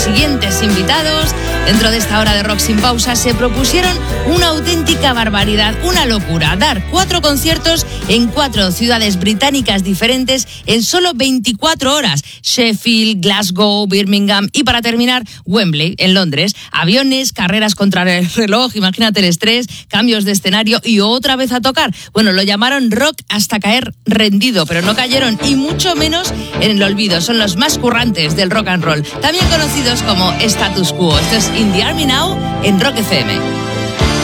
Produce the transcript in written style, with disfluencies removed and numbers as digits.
Siguientes invitados, dentro de esta hora de Rock Sin Pausa, se propusieron una auténtica barbaridad, una locura: dar 4 conciertos en 4 ciudades británicas diferentes en solo 24 horas. Sheffield, Glasgow, Birmingham y, para terminar, Wembley, en Londres. Aviones, carreras contra el reloj, imagínate el estrés, cambios de escenario y otra vez a tocar. Bueno, lo llamaron rock hasta caer rendido, pero no cayeron, y mucho menos en el olvido. Son los más currantes del rock and roll, también conocidos como Status Quo. Esto es In the Army Now en Rock FM.